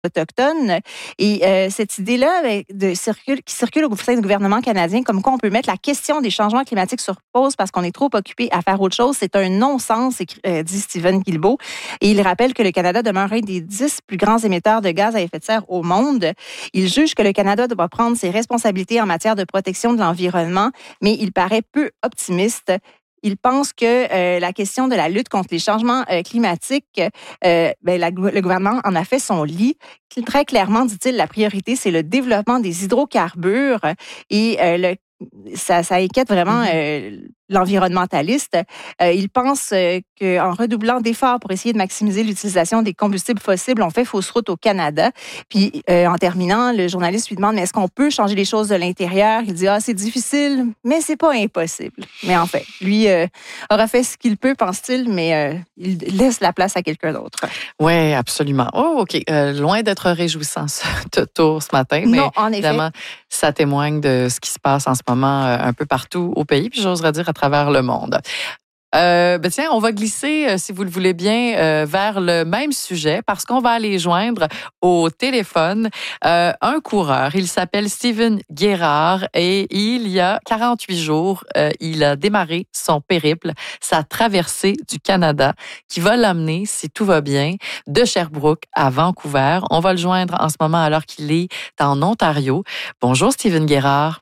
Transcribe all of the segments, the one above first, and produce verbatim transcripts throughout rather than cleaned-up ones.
autochtones. Et euh, cette idée-là ben, de circule, qui circule au sein du gouvernement canadien, comme quoi on peut mettre la question des changements climatiques sur pause parce qu'on est trop occupé à faire autre chose, c'est un non-sens, euh, dit Stephen Guilbeault. Et il rappelle que le Canada demeure un des dix plus grands émetteurs de gaz à effet de serre au monde. Il juge que le Canada doit prendre ses responsabilités en matière de protection de l'environnement, mais il paraît peu optimiste. Il pense que euh, la question de la lutte contre les changements euh, climatiques, euh, ben, la, le gouvernement en a fait son lit. Très clairement, dit-il, la priorité, c'est le développement des hydrocarbures et euh, le Ça, ça inquiète vraiment euh, l'environnementaliste. Euh, il pense euh, qu'en redoublant d'efforts pour essayer de maximiser l'utilisation des combustibles fossiles, on fait fausse route au Canada. Puis, euh, en terminant, le journaliste lui demande, mais est-ce qu'on peut changer les choses de l'intérieur? Il dit, ah, c'est difficile, mais c'est pas impossible. Mais en fait, lui euh, aura fait ce qu'il peut, pense-t-il, mais euh, il laisse la place à quelqu'un d'autre. Oui, absolument. Oh, OK. Euh, loin d'être réjouissant, ce tour ce matin, mais non, en effet. Évidemment, ça témoigne de ce qui se passe en ce moment euh, un peu partout au pays, puis j'oserais dire à travers le monde. Euh, ben tiens, on va glisser, euh, si vous le voulez bien, euh, vers le même sujet parce qu'on va aller joindre au téléphone euh, un coureur. Il s'appelle Stephen Guérard et il y a quarante-huit jours, euh, il a démarré son périple, sa traversée du Canada qui va l'amener, si tout va bien, de Sherbrooke à Vancouver. On va le joindre en ce moment alors qu'il est en Ontario. Bonjour Stephen Guérard.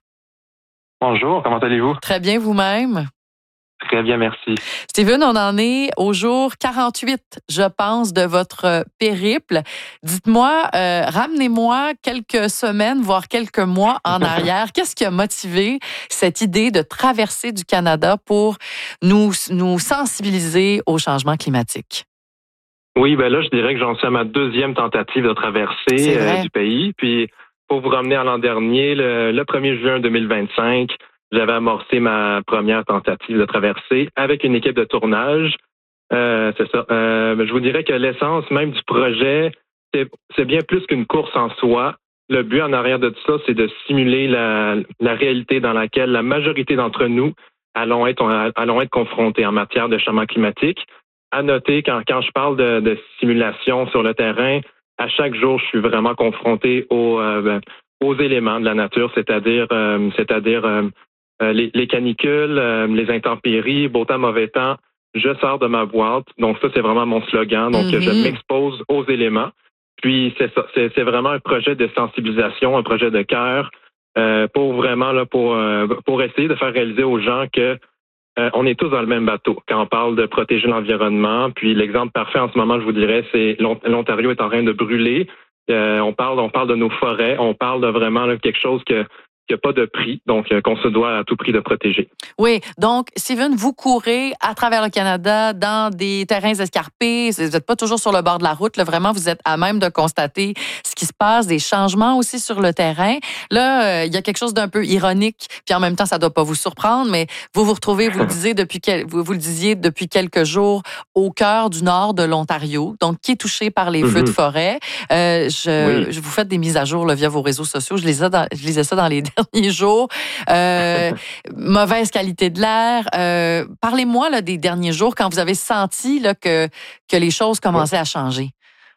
Bonjour, comment allez-vous? Très bien vous-même. Très bien, merci. Stephen, on en est au jour quarante-huit, je pense, de votre périple. Dites-moi, euh, ramenez-moi quelques semaines, voire quelques mois en arrière. Qu'est-ce qui a motivé cette idée de traverser du Canada pour nous, nous sensibiliser au changement climatique? Oui, ben là, je dirais que j'en suis à ma deuxième tentative de traversée euh, du pays. Puis, pour vous ramener à l'an dernier, le, le premier juin deux mille vingt-cinq, j'avais amorcé ma première tentative de traversée avec une équipe de tournage. Euh, c'est ça. Euh, je vous dirais que l'essence même du projet, c'est, c'est bien plus qu'une course en soi. Le but en arrière de tout ça, c'est de simuler la, la réalité dans laquelle la majorité d'entre nous allons être, allons être confrontés en matière de changement climatique. À noter, quand, quand je parle de, de simulation sur le terrain, à chaque jour, je suis vraiment confronté aux, euh, aux éléments de la nature, c'est-à-dire, euh, c'est-à-dire euh, les, les canicules, euh, les intempéries, beau temps, mauvais temps. Je sors de ma boîte. Donc ça, c'est vraiment mon slogan. Donc mm-hmm. je m'expose aux éléments. Puis c'est ça, c'est, c'est vraiment un projet de sensibilisation, un projet de cœur euh, pour vraiment là pour euh, pour essayer de faire réaliser aux gens que Euh, on est tous dans le même bateau quand on parle de protéger l'environnement. Puis l'exemple parfait en ce moment, je vous dirais, c'est l'Ontario est en train de brûler. Euh, on parle, on parle de nos forêts. On parle de vraiment là, quelque chose que qu'il n'y a pas de prix, donc euh, qu'on se doit à tout prix de protéger. Oui, donc, Stephen, vous courez à travers le Canada dans des terrains escarpés. Vous n'êtes pas toujours sur le bord de la route. Là, vraiment, vous êtes à même de constater ce qui se passe, des changements aussi sur le terrain. Là, euh, il y a quelque chose d'un peu ironique, puis en même temps, ça ne doit pas vous surprendre, mais vous vous retrouvez, vous le disiez depuis, quel, vous, vous le disiez depuis quelques jours, au cœur du nord de l'Ontario, donc qui est touché par les mm-hmm. feux de forêt. Euh, je, oui. je vous fais des mises à jour là, via vos réseaux sociaux. Je, les ai dans, je lisais ça dans les derniers jours. Euh, mauvaise qualité de l'air. Euh, parlez-moi là, des derniers jours quand vous avez senti là, que, que les choses commençaient à changer.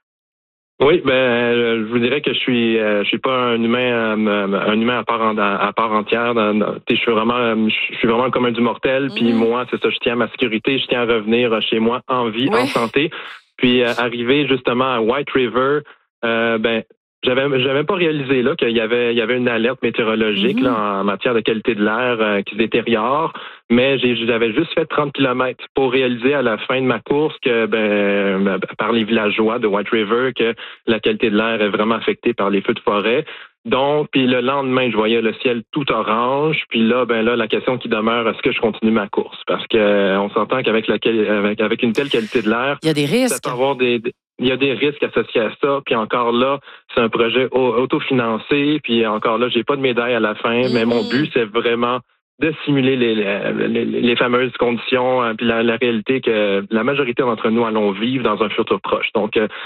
Oui, ben, je vous dirais que je suis, je suis pas un humain, un humain à part, en, à part entière. Je suis vraiment, je suis vraiment comme un du mortel. Mmh. Puis moi, c'est ça, je tiens à ma sécurité, je tiens à revenir chez moi en vie, oui. en santé. Puis euh, arriver justement à White River, euh, ben. J'avais, j'avais pas réalisé là qu'il y avait, il y avait une alerte météorologique mm-hmm. là en matière de qualité de l'air euh, qui se détériore, mais j'ai, j'avais juste fait trente kilomètres pour réaliser à la fin de ma course que, ben, par les villageois de White River, que la qualité de l'air est vraiment affectée par les feux de forêt. Donc, puis le lendemain, je voyais le ciel tout orange. Puis là, ben là, la question qui demeure, est-ce que je continue ma course? Parce que on s'entend qu'avec la avec, avec une telle qualité de l'air, il y a des risques. Ça peut avoir des, des Il y a des risques associés à ça, puis encore là, c'est un projet autofinancé, puis encore là, j'ai pas de médaille à la fin, mmh. mais mon but, c'est vraiment de simuler les, les, les fameuses conditions, puis la, la réalité que la majorité d'entre nous allons vivre dans un futur proche. Donc,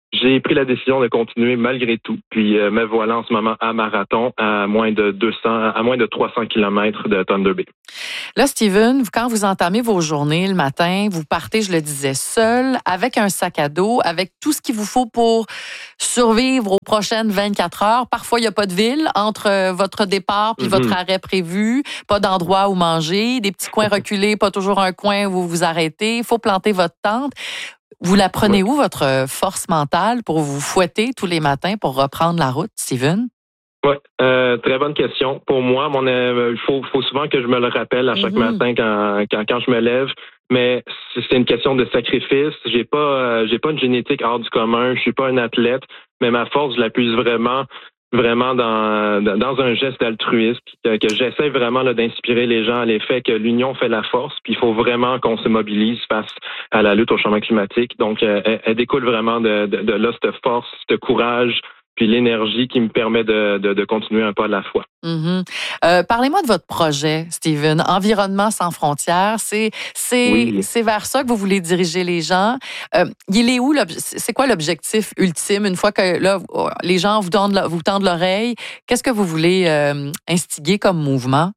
j'ai pris la décision de continuer malgré tout. Puis euh, me voilà en ce moment à marathon à moins de deux cents, à moins de trois cents kilomètres de Thunder Bay. Là, Steven, quand vous entamez vos journées le matin, vous partez, je le disais, seul, avec un sac à dos, avec tout ce qu'il vous faut pour survivre aux prochaines vingt-quatre heures. Parfois, il n'y a pas de ville entre votre départ puis mm-hmm. votre arrêt prévu, pas d'endroit où manger, des petits coins reculés, pas toujours un coin où vous vous arrêtez. Il faut planter votre tente. Vous la prenez oui. où, votre force mentale, pour vous fouetter tous les matins pour reprendre la route, Steven? Oui, euh, très bonne question. Pour moi, mon, euh, il faut, faut souvent que je me le rappelle à chaque mm-hmm. matin quand, quand, quand je me lève. Mais c'est une question de sacrifice. J'ai pas, euh, j'ai pas une génétique hors du commun. Je suis pas un athlète, mais ma force, je la puise vraiment, vraiment dans, dans un geste altruiste, que, que j'essaie vraiment là, d'inspirer les gens à l'effet que l'union fait la force. Puis il faut vraiment qu'on se mobilise face à la lutte au changement climatique. Donc, euh, elle, elle découle vraiment de, de, de là cette force, ce courage, puis l'énergie qui me permet de, de, de continuer un pas à la fois. Mm-hmm. Euh, parlez-moi de votre projet, Steven. Environnement sans frontières, c'est c'est oui. c'est vers ça que vous voulez diriger les gens. Euh, il est où c'est quoi l'objectif ultime une fois que là les gens vous tendent vous tendent l'oreille? Qu'est-ce que vous voulez euh, instiguer comme mouvement?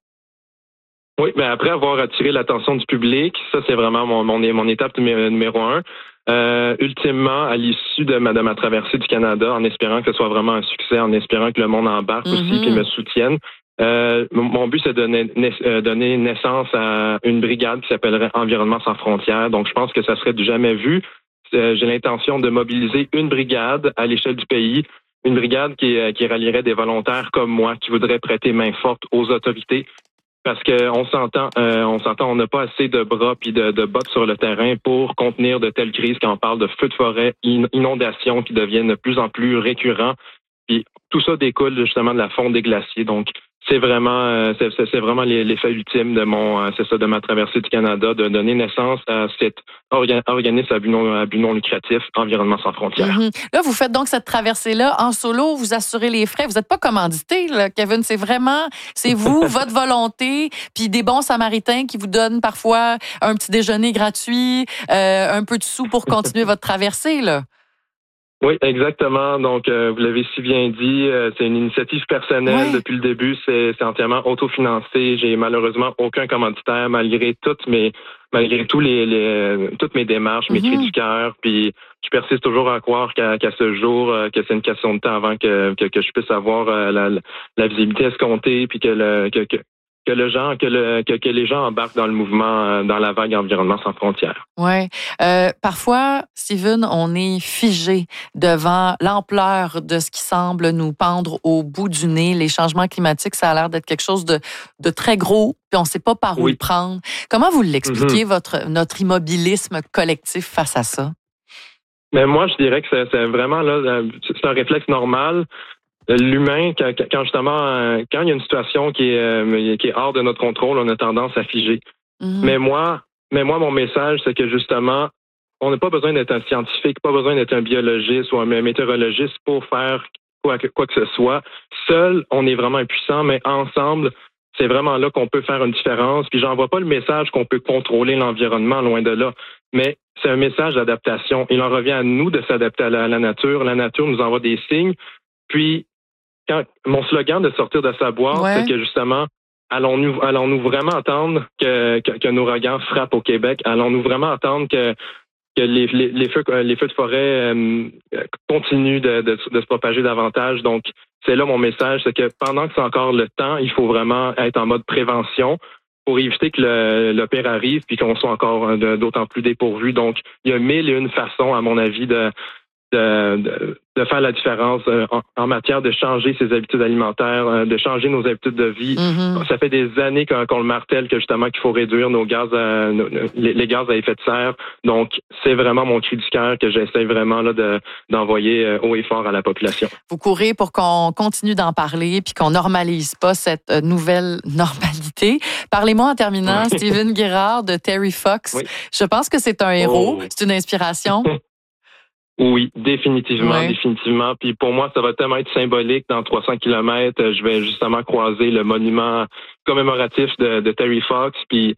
Oui, mais après avoir attiré l'attention du public, ça c'est vraiment mon mon, mon étape numéro un. Euh, ultimement, à l'issue de ma, de ma traversée du Canada, en espérant que ce soit vraiment un succès, en espérant que le monde embarque mm-hmm. aussi et me soutienne, euh, mon but, c'est de donner, euh, donner naissance à une brigade qui s'appellerait Environnement sans frontières. Donc, je pense que ça serait du jamais vu. Euh, j'ai l'intention de mobiliser une brigade à l'échelle du pays, une brigade qui, qui rallierait des volontaires comme moi, qui voudraient prêter main forte aux autorités. Parce qu'on s'entend, euh, on s'entend, on n'a pas assez de bras puis de, de bottes sur le terrain pour contenir de telles crises quand on parle de feux de forêt, inondations qui deviennent de plus en plus récurrents. Puis tout ça découle justement de la fonte des glaciers. Donc c'est vraiment, euh, c'est, c'est vraiment l'effet ultime de mon, euh, c'est ça, de ma traversée du Canada, de donner naissance à cet orga- organisme à but non, à but non lucratif, Environnement sans frontières. Mm-hmm. Là, vous faites donc cette traversée-là en solo, vous assurez les frais. Vous n'êtes pas commandité, là, Kevin. C'est vraiment, c'est vous, votre volonté, puis des bons Samaritains qui vous donnent parfois un petit déjeuner gratuit, euh, un peu de sous pour continuer votre traversée, là. Oui, exactement. Donc, euh, vous l'avez si bien dit, euh, c'est une initiative personnelle oui. depuis le début. C'est, c'est entièrement autofinancé. J'ai malheureusement aucun commanditaire malgré toutes mes, malgré tous les, les toutes mes démarches, mes mm-hmm. cris du cœur. Puis, je persiste toujours à croire qu'à, qu'à ce jour, euh, que c'est une question de temps avant que que, que je puisse avoir euh, la, la visibilité escomptée, puis que le que, que que le gens, que, le, que, que les gens embarquent dans le mouvement, euh, dans la vague Environnement sans frontières. Oui. Euh, parfois, Steven, on est figé devant l'ampleur de ce qui semble nous pendre au bout du nez. Les changements climatiques, ça a l'air d'être quelque chose de, de très gros, puis on ne sait pas par où oui. le prendre. Comment vous l'expliquez, mm-hmm. votre, notre immobilisme collectif face à ça? Mais moi, je dirais que c'est, c'est vraiment là, c'est un réflexe normal. L'humain, quand, quand justement, quand il y a une situation qui est, qui est hors de notre contrôle, on a tendance à figer. Mm-hmm. Mais moi, mais moi, mon message, c'est que justement, on n'a pas besoin d'être un scientifique, pas besoin d'être un biologiste ou un météorologiste pour faire quoi que, quoi que ce soit. Seul, on est vraiment impuissant, mais ensemble, c'est vraiment là qu'on peut faire une différence. Puis j'envoie pas le message qu'on peut contrôler l'environnement, loin de là. Mais c'est un message d'adaptation. Il en revient à nous de s'adapter à la, à la nature. La nature nous envoie des signes. Puis, quand mon slogan de sortir de sa boîte, ouais. c'est que justement, allons-nous, allons-nous vraiment attendre que, que, qu'un ouragan frappe au Québec? Allons-nous vraiment attendre que, que les, les, les, feux, les feux de forêt euh, continuent de, de, de se propager davantage? Donc, c'est là mon message, c'est que pendant que c'est encore le temps, il faut vraiment être en mode prévention pour éviter que le, le pire arrive puis qu'on soit encore de, d'autant plus dépourvu. Donc, il y a mille et une façons, à mon avis, de De, de, de faire la différence euh, en, en matière de changer ses habitudes alimentaires, euh, de changer nos habitudes de vie. Mm-hmm. Ça fait des années qu'on, qu'on le martèle que justement qu'il faut réduire nos gaz à, nos, les, les gaz à effet de serre. Donc, c'est vraiment mon cri du cœur que j'essaie vraiment là, de, d'envoyer euh, haut et fort à la population. Vous courez pour qu'on continue d'en parler puis qu'on normalise pas cette euh, nouvelle normalité. Parlez-moi en terminant, oui. Steven Guérard de Terry Fox. Oui. Je pense que c'est un héros, oh. c'est une inspiration. Oui, définitivement, ouais. définitivement. Puis pour moi, ça va tellement être symbolique. Dans trois cents kilomètres, je vais justement croiser le monument commémoratif de, de Terry Fox. Puis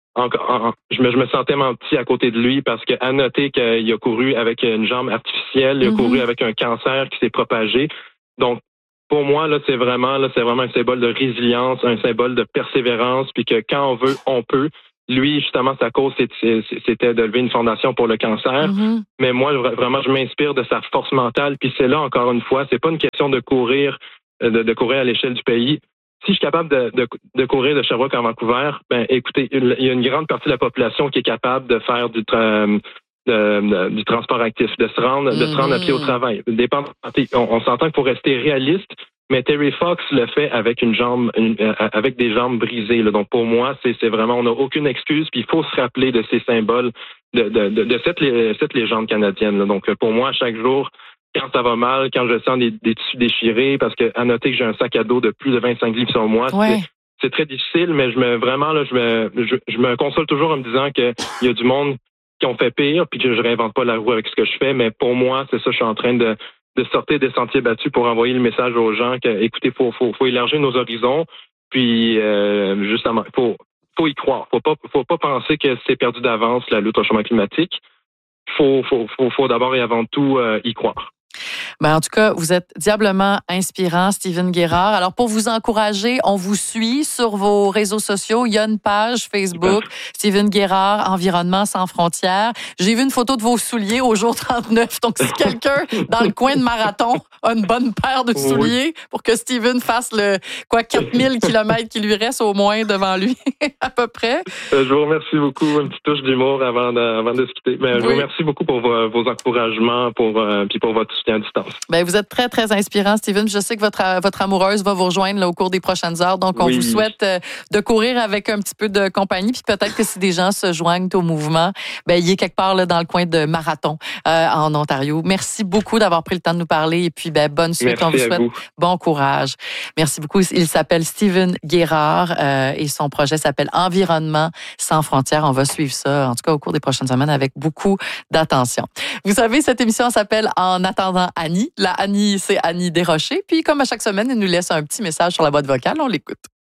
en, en, je, me, je me sentais menti à côté de lui parce que à noter qu'il a couru avec une jambe artificielle, il a mm-hmm. couru avec un cancer qui s'est propagé. Donc, pour moi, là, c'est vraiment, là, c'est vraiment un symbole de résilience, un symbole de persévérance, puis que quand on veut, on peut. Lui, justement, sa cause, c'était de lever une fondation pour le cancer. Mm-hmm. Mais moi, vraiment, je m'inspire de sa force mentale. Puis c'est là, encore une fois, c'est pas une question de courir, de, de courir à l'échelle du pays. Si je suis capable de, de, de courir de Sherbrooke à Vancouver, ben, écoutez, il y a une grande partie de la population qui est capable de faire du, tra- de, de, du transport actif, de se rendre, mm-hmm. de se rendre à pied au travail. Dépend, on, on s'entend qu'il faut rester réaliste. Mais Terry Fox le fait avec une jambe, une, euh, avec des jambes brisées. Là. Donc pour moi, c'est, c'est vraiment, on n'a aucune excuse. Puis il faut se rappeler de ces symboles, de, de, de, de cette, cette légende canadienne. Là. Donc pour moi, chaque jour, quand ça va mal, quand je sens des, des tissus déchirés, parce que à noter que j'ai un sac à dos de plus de vingt-cinq livres sur moi, ouais. c'est, c'est très difficile. Mais je me vraiment là, je me, je, je me console toujours en me disant que il y a du monde qui ont fait pire, puis que je réinvente pas la roue avec ce que je fais. Mais pour moi, c'est ça, je suis en train de de sortir des sentiers battus pour envoyer le message aux gens que, écoutez, faut, faut, faut élargir nos horizons, puis euh, justement, faut, faut y croire. Faut pas, faut pas penser que c'est perdu d'avance la lutte au changement climatique. Faut, faut, faut, faut d'abord et avant tout euh, y croire. Ben, en tout cas, vous êtes diablement inspirant, Steven Guérard. Alors, pour vous encourager, on vous suit sur vos réseaux sociaux. Il y a une page Facebook, Steven Guérard, Environnement sans frontières. J'ai vu une photo de vos souliers au jour trente-neuf. Donc, si quelqu'un dans le coin de Marathon a une bonne paire de souliers oui. pour que Steven fasse le, quoi, quatre mille kilomètres qui lui reste au moins devant lui, à peu près. Euh, je vous remercie beaucoup. Une petite touche d'humour avant de, avant de se quitter. Mais oui. Je vous remercie beaucoup pour vos, vos encouragements, pour, euh, puis pour votre soutien à distance. Ben, vous êtes très, très inspirant, Steven. Je sais que votre, votre amoureuse va vous rejoindre là, au cours des prochaines heures. Donc, on oui. vous souhaite euh, de courir avec un petit peu de compagnie. Puis peut-être que si des gens se joignent au mouvement, ben, il est quelque part là, dans le coin de Marathon euh, en Ontario. Merci beaucoup d'avoir pris le temps de nous parler. Et puis, ben, bonne suite. Merci on vous souhaite vous. Bon courage. Merci beaucoup. Il s'appelle Steven Guérard euh, et son projet s'appelle Environnement sans frontières. On va suivre ça, en tout cas, au cours des prochaines semaines avec beaucoup d'attention. Vous savez, cette émission s'appelle En attendant Annie. La Annie, c'est Annie Desrochers. Puis, comme à chaque semaine, elle nous laisse un petit message sur la boîte vocale. On l'écoute.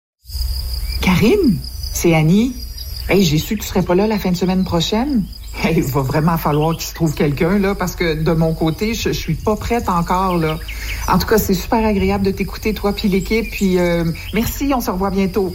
Karim, c'est Annie. Hey, j'ai su que tu serais pas là la fin de semaine prochaine. Hey, il va vraiment falloir qu'il se trouve quelqu'un, là, parce que de mon côté, je, je suis pas prête encore, là. En tout cas, c'est super agréable de t'écouter, toi puis l'équipe. Puis, euh, merci, on se revoit bientôt.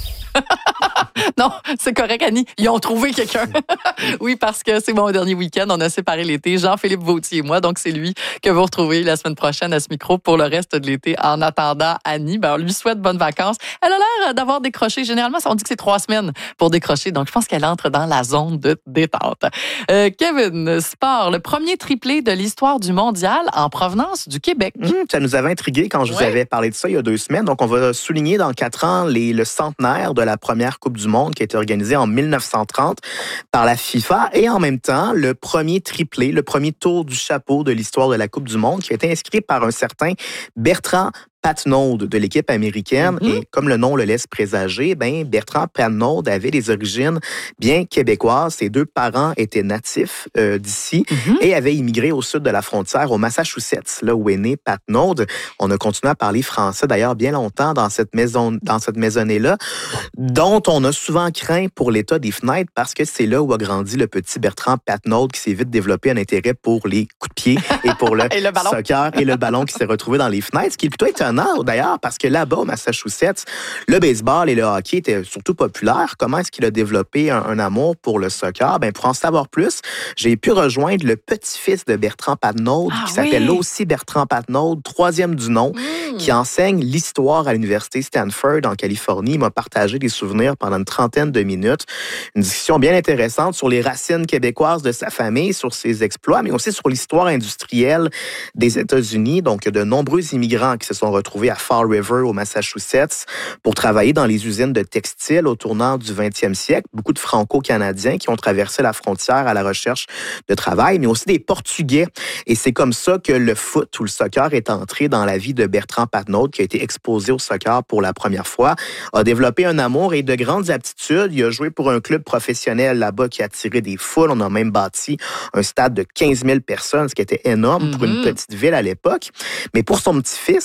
Non, c'est correct, Annie. Ils ont trouvé quelqu'un. Oui, parce que c'est mon dernier week-end. On a séparé l'été. Jean-Philippe Vautier et moi. Donc, c'est lui que vous retrouvez la semaine prochaine à ce micro pour le reste de l'été. En attendant, Annie, ben, on lui souhaite bonnes vacances. Elle a l'air d'avoir décroché. Généralement, on dit que c'est trois semaines pour décrocher. Donc, je pense qu'elle entre dans la zone de détente. Euh, Kevin, sport, le premier triplé de l'histoire du mondial en provenance du Québec. Mmh, ça nous avait intrigués quand je vous ouais. avais parlé de ça il y a deux semaines. Donc, on va souligner dans quatre ans les, le centenaire de la première Coupe du monde qui a été organisée en dix-neuf cent trente par la FIFA et en même temps le premier triplé, le premier tour du chapeau de l'histoire de la Coupe du monde qui a été inscrit par un certain Bertrand Patnaud de l'équipe américaine. Mm-hmm. Et comme le nom le laisse présager, ben Bertrand Patnaud avait des origines bien québécoises. Ses deux parents étaient natifs euh, d'ici mm-hmm. et avaient immigré au sud de la frontière, au Massachusetts, là où est né Patnaud. On a continué à parler français d'ailleurs bien longtemps dans cette maison, dans cette maisonnée-là, dont on a souvent craint pour l'état des fenêtres parce que c'est là où a grandi le petit Bertrand Patnaud qui s'est vite développé un intérêt pour les coups de pied et pour le, et le soccer et le ballon qui s'est retrouvé dans les fenêtres, ce qui est plutôt étonnant d'ailleurs, parce que là-bas, au Massachusetts, le baseball et le hockey étaient surtout populaires. Comment est-ce qu'il a développé un, un amour pour le soccer? Ben, pour en savoir plus, j'ai pu rejoindre le petit-fils de Bertrand Patnaud, ah, qui s'appelle oui. aussi Bertrand Patnaud, troisième du nom, mmh. qui enseigne l'histoire à l'université Stanford en Californie. Il m'a partagé des souvenirs pendant une trentaine de minutes. Une discussion bien intéressante sur les racines québécoises de sa famille, sur ses exploits, mais aussi sur l'histoire industrielle des États-Unis. Donc, de nombreux immigrants qui se sont retrouvés à Fall River, au Massachusetts, pour travailler dans les usines de textiles au tournant du vingtième siècle. Beaucoup de Franco-Canadiens qui ont traversé la frontière à la recherche de travail, mais aussi des Portugais. Et c'est comme ça que le foot ou le soccer est entré dans la vie de Bertrand Patnaud, qui a été exposé au soccer pour la première fois, a développé un amour et de grandes aptitudes. Il a joué pour un club professionnel là-bas qui a attiré des foules. On a même bâti un stade de quinze mille personnes, ce qui était énorme mm-hmm. pour une petite ville à l'époque. Mais pour son petit-fils, ben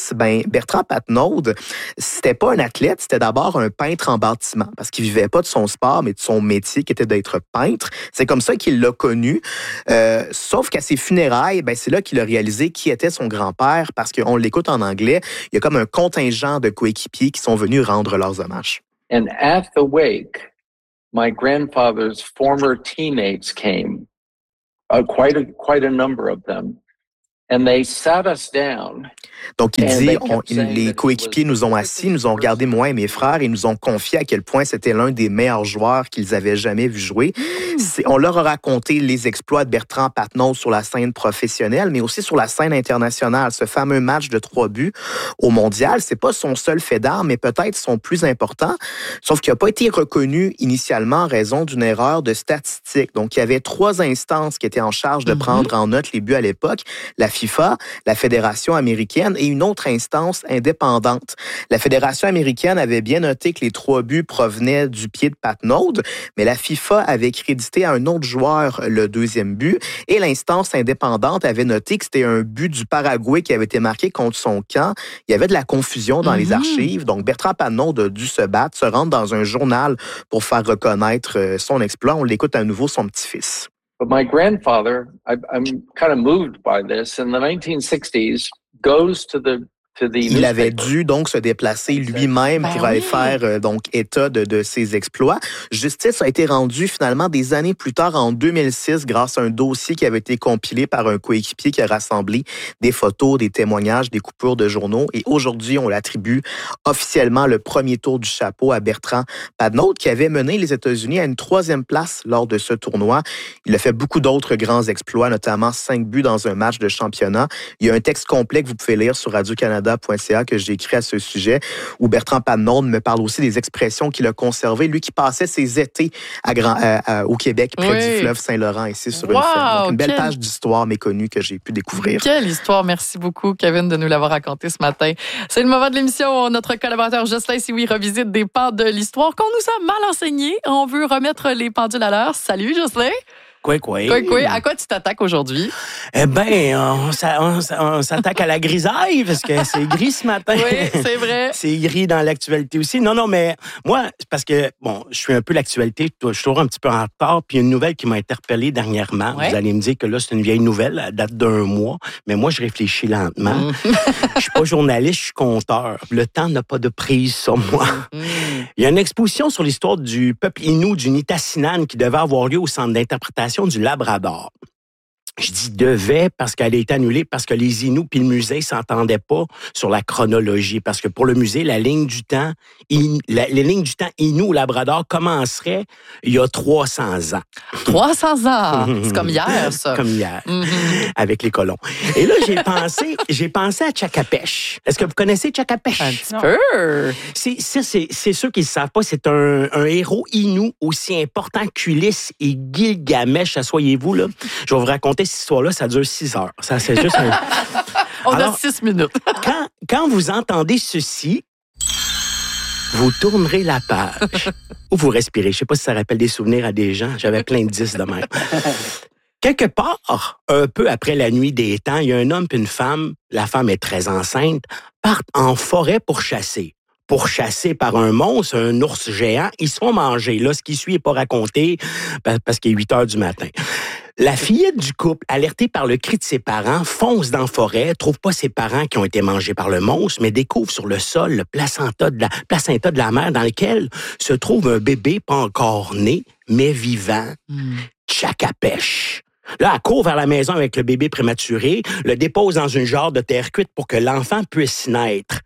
Bertrand Patnaud, c'était pas un athlète, c'était d'abord un peintre en bâtiment, parce qu'il vivait pas de son sport, mais de son métier qui était d'être peintre. C'est comme ça qu'il l'a connu. Euh, sauf qu'à ses funérailles, ben, c'est là qu'il a réalisé qui était son grand-père, parce qu'on l'écoute en anglais, il y a comme un contingent de coéquipiers qui sont venus rendre leurs hommages. And at the wake, my grandfather's former teammates came, uh, quite a, quite a number of them. And they sat us down. Donc, il dit, on, les coéquipiers nous ont assis, nous ont regardé, moi et mes frères, et nous ont confié à quel point c'était l'un des meilleurs joueurs qu'ils avaient jamais vu jouer. C'est, on leur a raconté les exploits de Bertrand Patnaud sur la scène professionnelle, mais aussi sur la scène internationale. Ce fameux match de trois buts au mondial, c'est pas son seul fait d'armes, mais peut-être son plus important, sauf qu'il n'a pas été reconnu initialement en raison d'une erreur de statistique. Donc, il y avait trois instances qui étaient en charge de prendre en note les buts à l'époque. La FIFA, la Fédération américaine et une autre instance indépendante. La Fédération américaine avait bien noté que les trois buts provenaient du pied de Patnaud, mais la FIFA avait crédité à un autre joueur le deuxième but et l'instance indépendante avait noté que c'était un but du Paraguay qui avait été marqué contre son camp. Il y avait de la confusion dans mm-hmm. les archives, donc Bertrand Patnaud a dû se battre, se rendre dans un journal pour faire reconnaître son exploit. On l'écoute à nouveau, son petit-fils. But my grandfather, I, I'm kind of moved by this, in the nineteen sixties, goes to the Il avait dû donc se déplacer lui-même ben pour oui. aller faire euh, donc état de, de ses exploits. Justice a été rendue finalement des années plus tard, en deux mille six, grâce à un dossier qui avait été compilé par un coéquipier qui a rassemblé des photos, des témoignages, des coupures de journaux. Et aujourd'hui, on l'attribue officiellement le premier tour du chapeau à Bertrand Patnaud, qui avait mené les États-Unis à une troisième place lors de ce tournoi. Il a fait beaucoup d'autres grands exploits, notamment cinq buts dans un match de championnat. Il y a un texte complet que vous pouvez lire sur Radio-Canada point c a que j'ai écrit à ce sujet, où Bertrand Patnaud me parle aussi des expressions qu'il a conservées, lui qui passait ses étés à Grand, euh, euh, au Québec, près oui. du fleuve Saint-Laurent, ici sur wow, une ferme. Donc, une belle quelle... page d'histoire méconnue que j'ai pu découvrir. Quelle histoire! Merci beaucoup, Kevin, de nous l'avoir raconté ce matin. C'est le moment de l'émission. Notre collaborateur Jocelyn Sioui revisite des pans de l'histoire qu'on nous a mal enseignés. On veut remettre les pendules à l'heure. Salut, Jocelyn! Quoi, quoi. Quoi, quoi. À quoi tu t'attaques aujourd'hui? Eh bien, on, on, on s'attaque à la grisaille parce que c'est gris ce matin. Oui, c'est vrai. C'est gris dans l'actualité aussi. Non, non, mais moi, c'est parce que, bon, je suis un peu l'actualité, je suis toujours un petit peu en retard, puis il y a une nouvelle qui m'a interpellé dernièrement. Ouais. Vous allez me dire que là, c'est une vieille nouvelle, elle date d'un mois, mais moi, je réfléchis lentement. Mm. Je suis pas journaliste, je suis conteur. Le temps n'a pas de prise sur moi. Mm. Il y a une exposition sur l'histoire du peuple Innu du Nitassinan qui devait avoir lieu au centre d'interprétation du Labrador. Je dis devait parce qu'elle a été annulée parce que les Inuits puis le musée s'entendaient pas sur la chronologie. Parce que pour le musée, la ligne du temps, in, la, les lignes du temps Inuit au Labrador commenceraient il y a trois cents ans. trois cents ans! C'est comme hier, ça. Comme hier, mm-hmm. avec les colons. Et là, j'ai pensé, j'ai pensé à Tchakapèche. Est-ce que vous connaissez Tchakapèche? Un petit peu. C'est, c'est, c'est, c'est ceux qui ne savent pas, c'est un, un héros Innu aussi important qu'Ulysse et Gilgamesh. Asseyez-vous, là. Je vais vous raconter cette histoire-là, ça dure six heures. Ça, c'est juste un... On Alors, a six minutes. quand, quand vous entendez ceci, vous tournerez la page ou vous respirez. Je ne sais pas si ça rappelle des souvenirs à des gens. J'avais plein de dix de même. Quelque part, un peu après la nuit des temps, il y a un homme et une femme, la femme est très enceinte, partent en forêt pour chasser. Pourchassés par un monstre, un ours géant, ils se font manger. Là, ce qui suit n'est pas raconté parce qu'il est huit heures du matin. La fillette du couple, alertée par le cri de ses parents, fonce dans la forêt, trouve pas ses parents qui ont été mangés par le monstre, mais découvre sur le sol le placenta de la, placenta de la mère dans lequel se trouve un bébé pas encore né, mais vivant. Mm. Tchakapèche. Là, elle court vers la maison avec le bébé prématuré, le dépose dans une jarre de terre cuite pour que l'enfant puisse naître.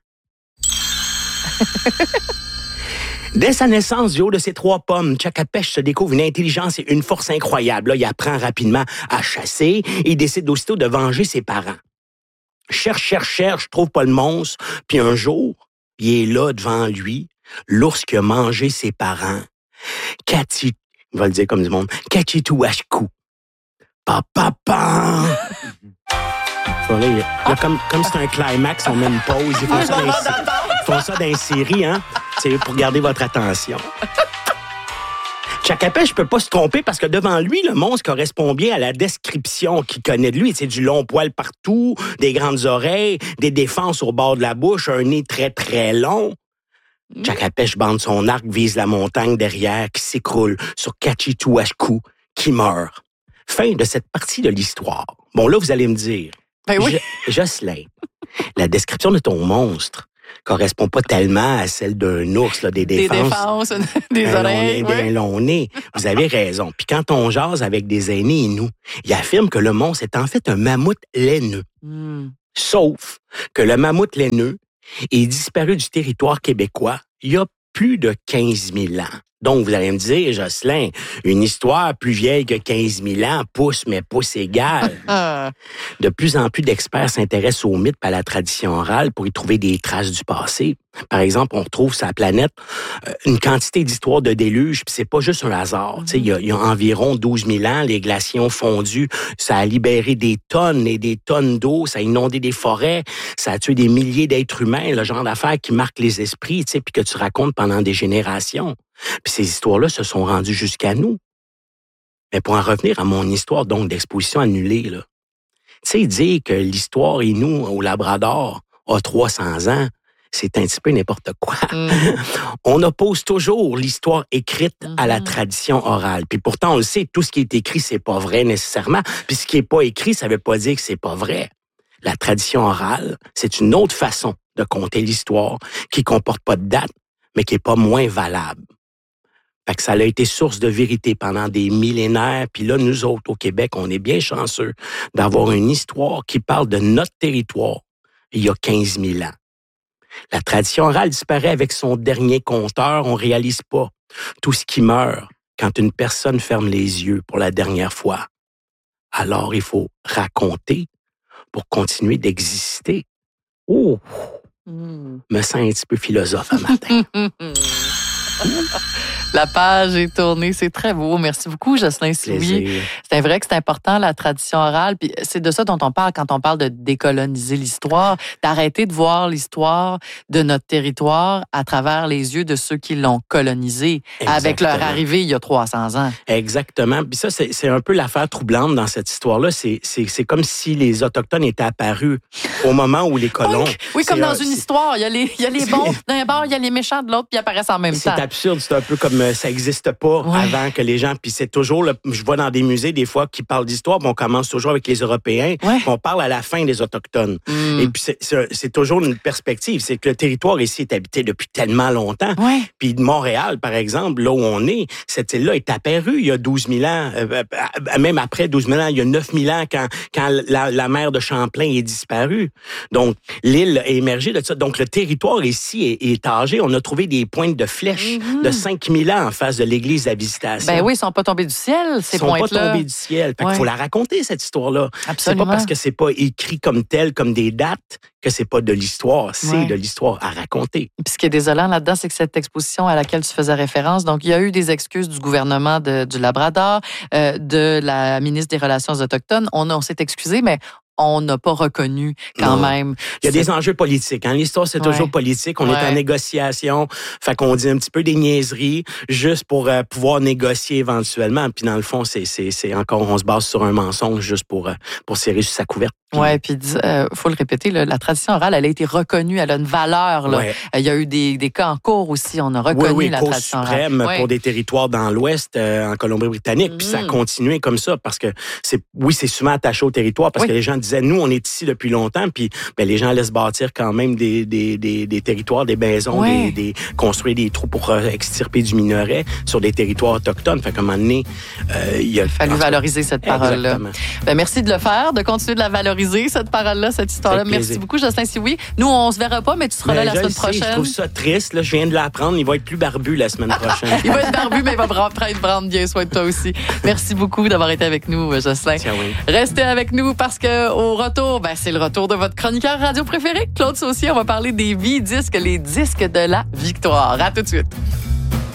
Dès sa naissance, du haut de ses trois pommes, Tchakapèche se découvre une intelligence et une force incroyables. Là, il apprend rapidement à chasser et il décide aussitôt de venger ses parents. Cherche, cherche, cherche, trouve pas le monstre. Puis un jour, il est là devant lui, l'ours qui a mangé ses parents. Kati, il va le dire comme du monde, Kachitouachkou. Papa, papa. Là, il y a, il y a comme, comme c'est un climax, on met une pause. Ils font ça dans, ils font ça dans les séries, hein? C'est pour garder votre attention. Tchakapèche ne peut pas se tromper parce que devant lui, le monstre correspond bien à la description qu'il connaît de lui. C'est du long poil partout, des grandes oreilles, des défenses au bord de la bouche, un nez très, très long. Tchakapèche bande son arc, vise la montagne derrière qui s'écroule sur Kachituashku, qui meurt. Fin de cette partie de l'histoire. Bon, là, vous allez me dire, ben oui. Jo- Jocelyn, la description de ton monstre correspond pas tellement à celle d'un ours, là, des défenses. Des défenses, des un oreilles. Long, oui. Un long nez. Vous avez raison. Puis quand on jase avec des aînés et nous, ils affirment que le monstre est en fait un mammouth laineux. Mm. Sauf que le mammouth laineux est disparu du territoire québécois il y a plus de quinze mille ans. Donc, vous allez me dire, Jocelyn, une histoire plus vieille que quinze mille ans, pouce, mais pouce égal. De plus en plus d'experts s'intéressent aux mythes et à la tradition orale pour y trouver des traces du passé. Par exemple, on retrouve sur la planète euh, une quantité d'histoires de déluge, puis c'est pas juste un hasard. Mm-hmm. Il y, a, il y a environ douze mille ans, les glaciers ont fondu, ça a libéré des tonnes et des tonnes d'eau, ça a inondé des forêts, ça a tué des milliers d'êtres humains, le genre d'affaires qui marque les esprits, puis que tu racontes pendant des générations. Puis ces histoires-là se sont rendues jusqu'à nous. Mais pour en revenir à mon histoire donc d'exposition annulée, là, tu sais, dire que l'histoire et nous, au Labrador, a trois cents ans, c'est un petit peu n'importe quoi. Mm. On oppose toujours l'histoire écrite mm-hmm. à la tradition orale. Puis pourtant, on le sait, tout ce qui est écrit, c'est pas vrai nécessairement. Puis ce qui est pas écrit, ça veut pas dire que c'est pas vrai. La tradition orale, c'est une autre façon de conter l'histoire qui comporte pas de date, mais qui est pas moins valable. Fait que ça a été source de vérité pendant des millénaires. Puis là, nous autres, au Québec, on est bien chanceux d'avoir une histoire qui parle de notre territoire il y a quinze mille ans. La tradition orale disparaît avec son dernier conteur. On réalise pas tout ce qui meurt quand une personne ferme les yeux pour la dernière fois. Alors, il faut raconter pour continuer d'exister. Oh! Mm. Me sens un petit peu philosophe un matin. La page est tournée, c'est très beau. Merci beaucoup, Jocelyn Sioui. C'est vrai que c'est important, la tradition orale. Puis c'est de ça dont on parle quand on parle de décoloniser l'histoire, d'arrêter de voir l'histoire de notre territoire à travers les yeux de ceux qui l'ont colonisé, exactement. Avec leur arrivée il y a trois cents ans. Exactement. Puis ça, c'est, c'est un peu l'affaire troublante dans cette histoire-là. C'est, c'est, c'est comme si les Autochtones étaient apparus au moment où les colons... Oui, oui comme dans un, une c'est... histoire. Il y a les, il y a les bons d'un bord, il y a les méchants de l'autre, puis ils apparaissent en même c'est temps. C'est absurde. C'est un peu comme ça n'existe pas ouais. avant que les gens... Puis c'est toujours... Là, je vois dans des musées, des fois, qui parlent d'histoire, on commence toujours avec les Européens, ouais. on parle à la fin des Autochtones. Mm. Et puis c'est, c'est, c'est toujours une perspective. C'est que le territoire ici est habité depuis tellement longtemps. Ouais. Puis Montréal, par exemple, là où on est, cette île-là est apparue il y a douze mille ans, euh, même après douze mille ans, il y a neuf mille ans, quand, quand la, la mer de Champlain est disparue. Donc, l'île a émergé de ça. Donc, le territoire ici est, est âgé. On a trouvé des pointes de flèches mm-hmm. de cinq mille ans en face de l'église de la Visitation. Ben oui, ils sont pas tombés du ciel, ces pointes-là. Ils sont pas tombés du ciel. Fait ouais. qu'il faut la raconter, cette histoire-là. Absolument. C'est pas parce que c'est pas écrit comme tel, comme des dates, que c'est pas de l'histoire. C'est ouais. de l'histoire à raconter. Puis ce qui est désolant là-dedans, c'est que cette exposition à laquelle tu faisais référence, donc il y a eu des excuses du gouvernement de, du Labrador, euh, de la ministre des Relations autochtones. On, on s'est excusé, mais on n'a pas reconnu quand non. même. Il y a des enjeux politiques. Hein? L'histoire, c'est ouais. toujours politique. On ouais. est en négociation. Fait qu'on dit un petit peu des niaiseries juste pour euh, pouvoir négocier éventuellement. Puis dans le fond, c'est, c'est, c'est encore, on se base sur un mensonge juste pour, euh, pour serrer sur sa couverte. Oui, puis il euh, faut le répéter, là, la tradition orale, elle a été reconnue, elle a une valeur. Là. Ouais. Il y a eu des, des cas en cours aussi, on a reconnu oui, oui, la Cour tradition suprême orale. pour des territoires dans l'Ouest, euh, en Colombie-Britannique, mm. puis ça a continué comme ça, parce que c'est oui, c'est souvent attaché au territoire, parce oui. que les gens disaient, nous, on est ici depuis longtemps, puis ben, les gens laissent bâtir quand même des, des, des, des territoires, des maisons, ouais. des, des, construire des trous pour euh, extirper du minerai sur des territoires autochtones. Fait qu'à un moment donné, euh, il a... Il a fallu valoriser cette parole-là. Ben, merci de le faire, de continuer de la valoriser, cette parole-là, cette histoire-là. Merci beaucoup, Jocelyn Sioui. Nous, on se verra pas, mais tu seras ben, là la semaine sais, prochaine. Je trouve ça triste. Là, je viens de l'apprendre. Il va être plus barbu la semaine prochaine. Il va être barbu, mais il va prendre, prendre bien soin de toi aussi. Merci beaucoup d'avoir été avec nous, Jocelyn. Tiens, oui. Restez avec nous parce que au retour, ben, c'est le retour de votre chroniqueur radio préféré, Claude Saucier. On va parler des vies disques, les disques de la victoire. À tout de suite.